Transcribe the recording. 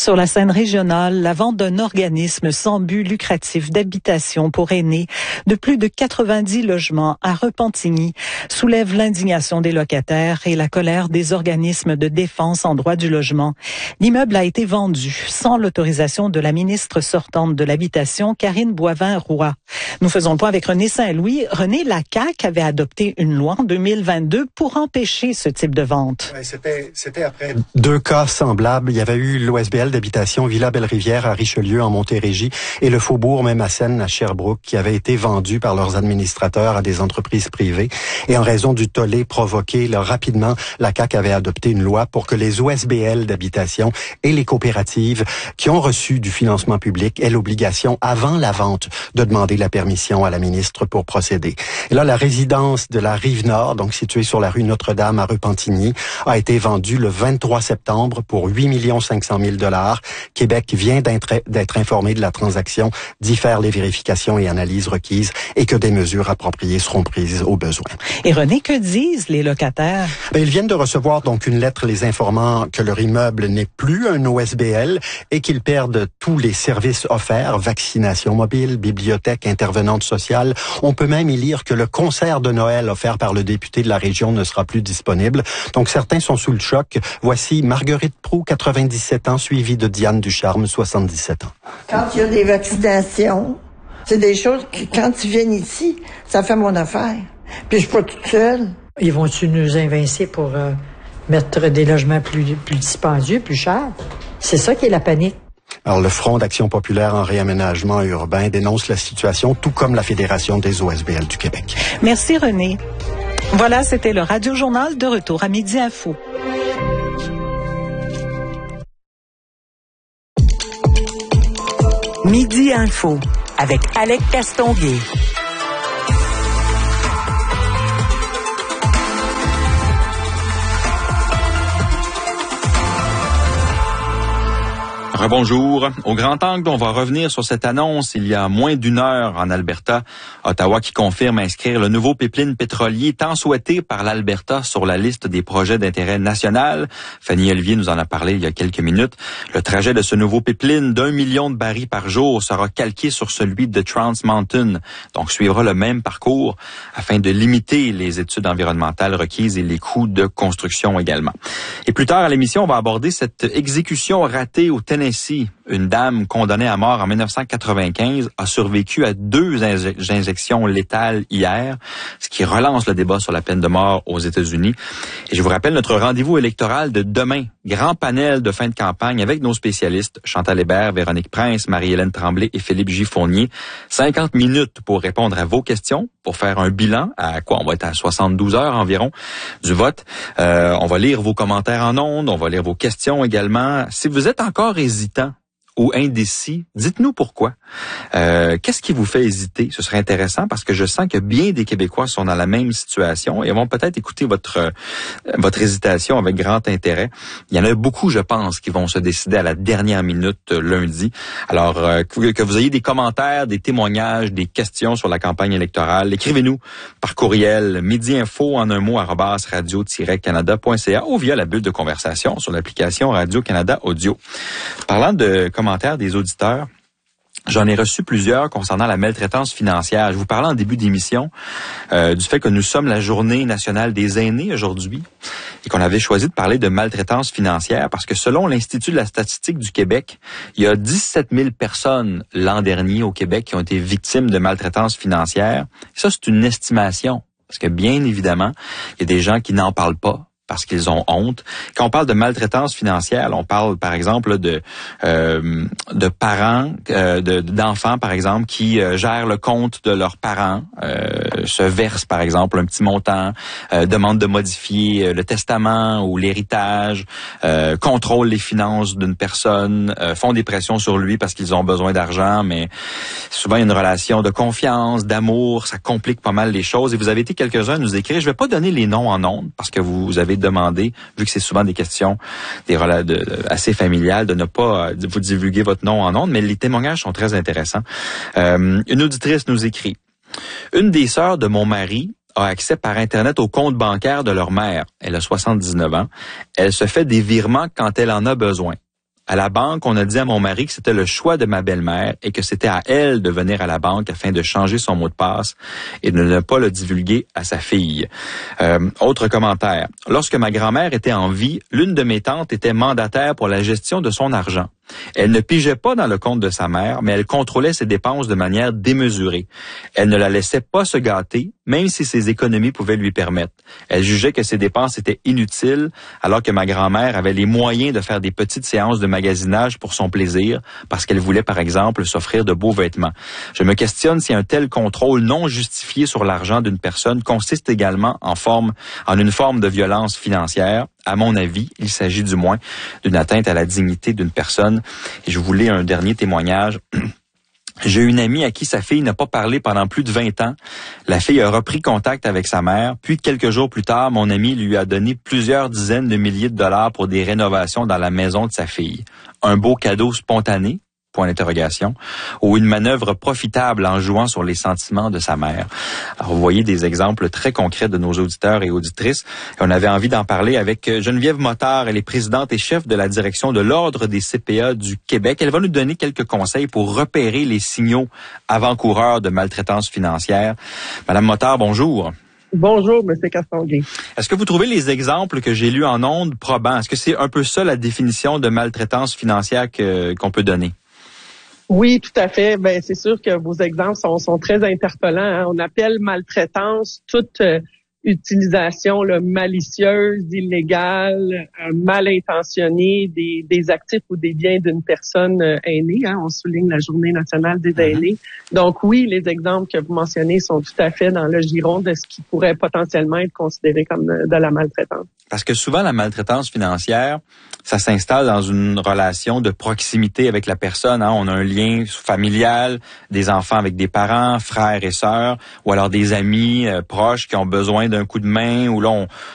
Sur la scène régionale, la vente d'un organisme sans but lucratif d'habitation pour aînés de plus de 90 logements à Repentigny soulève l'indignation des locataires et la colère des organismes de défense en droit du logement. L'immeuble a été vendu sans l'autorisation de la ministre sortante de l'Habitation, Karine Boivin-Roy. Nous faisons le point avec René Saint-Louis. René, la CAQ avait adopté une loi en 2022 pour empêcher ce type de vente. Oui, c'était après 2 cas semblables. Il y avait eu l'OSBL d'habitation Villa Belle-Rivière à Richelieu en Montérégie et le Faubourg Même-à-Seine à Sherbrooke qui avait été vendu par leurs administrateurs à des entreprises privées. Et en raison du tollé provoqué, rapidement, la CAQ avait adopté une loi pour que les OSBL d'habitation et les coopératives qui ont reçu du financement public aient l'obligation, avant la vente, de demander la permission à la ministre pour procéder. Et là, la résidence de la Rive-Nord, donc située sur la rue Notre-Dame à Repentigny, a été vendue le 23 septembre pour 8 500 000 $. Québec vient d'être informé de la transaction, d'y faire les vérifications et analyses requises et que des mesures appropriées seront prises au besoin. Et René, que disent les locataires? Ils viennent de recevoir donc une lettre les informant que leur immeuble n'est plus un OSBL et qu'ils perdent tous les services offerts, vaccination mobile, bibliothèque, intervenante sociale. On peut même y lire que le concert de Noël offert par le député de la région ne sera plus disponible. Donc certains sont sous le choc. Voici Marguerite Proulx, 97 ans, suivie de Diane Ducharme, 77 ans. Quand il y a des vaccinations, c'est des choses que quand ils viennent ici, ça fait mon affaire. Puis je suis pas toute seule. Ils vont-tu nous invincer pour mettre des logements plus dispendieux, plus chers? C'est ça qui est la panique. Alors, le Front d'Action populaire en réaménagement urbain dénonce la situation, tout comme la Fédération des OSBL du Québec. Merci, René. Voilà, c'était le Radio Journal de retour à Midi Info. Midi Info avec Alec Castonguay. Rebonjour. Au Grand Angle, on va revenir sur cette annonce il y a moins d'1 heure en Alberta. Ottawa qui confirme inscrire le nouveau pipeline pétrolier tant souhaité par l'Alberta sur la liste des projets d'intérêt national. Fanny Olivier nous en a parlé il y a quelques minutes. Le trajet de ce nouveau pipeline d'1 million de barils par jour sera calqué sur celui de Trans Mountain. Donc, suivra le même parcours afin de limiter les études environnementales requises et les coûts de construction également. Et plus tard à l'émission, on va aborder cette exécution ratée au Tennessee. Une dame condamnée à mort en 1995 a survécu à 2 injections létales hier, ce qui relance le débat sur la peine de mort aux États-Unis. Et je vous rappelle notre rendez-vous électoral de demain. Grand panel de fin de campagne avec nos spécialistes, Chantal Hébert, Véronique Prince, Marie-Hélène Tremblay et Philippe J. Fournier. 50 minutes pour répondre à vos questions, pour faire un bilan à quoi? On va être à 72 heures environ du vote. On va lire vos commentaires en ondes, on va lire vos questions également. Si vous êtes encore hésitant ou indécis, dites-nous pourquoi. Qu'est-ce qui vous fait hésiter? Ce serait intéressant parce que je sens que bien des Québécois sont dans la même situation et vont peut-être écouter votre hésitation avec grand intérêt. Il y en a beaucoup, je pense, qui vont se décider à la dernière minute lundi. Alors, que vous ayez des commentaires, des témoignages, des questions sur la campagne électorale, écrivez-nous par courriel midiinfo en un mot @radio-canada.ca ou via la bulle de conversation sur l'application Radio-Canada Audio. Parlant de commentaires des auditeurs, j'en ai reçu plusieurs concernant la maltraitance financière. Je vous parlais en début d'émission du fait que nous sommes la Journée nationale des aînés aujourd'hui et qu'on avait choisi de parler de maltraitance financière parce que selon l'Institut de la statistique du Québec, il y a 17 000 personnes l'an dernier au Québec qui ont été victimes de maltraitance financière. Et ça, c'est une estimation parce que bien évidemment, il y a des gens qui n'en parlent pas parce qu'ils ont honte. Quand on parle de maltraitance financière, on parle par exemple de parents, d'enfants par exemple qui gèrent le compte de leurs parents, se versent par exemple un petit montant, demandent de modifier le testament ou l'héritage, contrôlent les finances d'une personne, font des pressions sur lui parce qu'ils ont besoin d'argent, mais souvent il y a une relation de confiance, d'amour, ça complique pas mal les choses. Et vous avez été quelques-uns à nous écrire. Je vais pas donner les noms en ondes parce que vous avez demandé, vu que c'est souvent des questions assez familiales, de ne pas vous divulguer votre nom en ondes, mais les témoignages sont très intéressants. Une auditrice nous écrit: une des sœurs de mon mari a accès par Internet au compte bancaire de leur mère. Elle a 79 ans. Elle se fait des virements quand elle en a besoin. À la banque, on a dit à mon mari que c'était le choix de ma belle-mère et que c'était à elle de venir à la banque afin de changer son mot de passe et de ne pas le divulguer à sa fille. Autre commentaire. Lorsque ma grand-mère était en vie, l'une de mes tantes était mandataire pour la gestion de son argent. Elle ne pigeait pas dans le compte de sa mère, mais elle contrôlait ses dépenses de manière démesurée. Elle ne la laissait pas se gâter, même si ses économies pouvaient lui permettre. Elle jugeait que ses dépenses étaient inutiles, alors que ma grand-mère avait les moyens de faire des petites séances de magasinage pour son plaisir, parce qu'elle voulait, par exemple, s'offrir de beaux vêtements. Je me questionne si un tel contrôle non justifié sur l'argent d'une personne consiste également en une forme de violence financière. À mon avis, il s'agit du moins d'une atteinte à la dignité d'une personne. Et je vous lis un dernier témoignage. J'ai une amie à qui sa fille n'a pas parlé pendant plus de 20 ans. La fille a repris contact avec sa mère, puis quelques jours plus tard, mon ami lui a donné plusieurs dizaines de milliers de dollars pour des rénovations dans la maison de sa fille. Un beau cadeau spontané? Point d'interrogation, ou une manœuvre profitable en jouant sur les sentiments de sa mère. Alors, vous voyez des exemples très concrets de nos auditeurs et auditrices. Et on avait envie d'en parler avec Geneviève Motard. Elle est présidente et chef de la direction de l'Ordre des CPA du Québec. Elle va nous donner quelques conseils pour repérer les signaux avant-coureurs de maltraitance financière. Madame Motard, bonjour. Bonjour, M. Castonguay. Est-ce que vous trouvez les exemples que j'ai lus en ondes probants? Est-ce que c'est un peu ça la définition de maltraitance financière qu'on peut donner? Oui, tout à fait. Ben, c'est sûr que vos exemples sont très interpellants. Hein. On appelle maltraitance toute utilisation malicieuse, illégale, mal intentionnée des actifs ou des biens d'une personne aînée. Hein. On souligne la Journée nationale des aînés. Donc oui, les exemples que vous mentionnez sont tout à fait dans le giron de ce qui pourrait potentiellement être considéré comme de la maltraitance. Parce que souvent, la maltraitance financière, ça s'installe dans une relation de proximité avec la personne. Hein. On a un lien familial, des enfants avec des parents, frères et sœurs, ou alors des amis proches qui ont besoin d'un coup de main, ou là,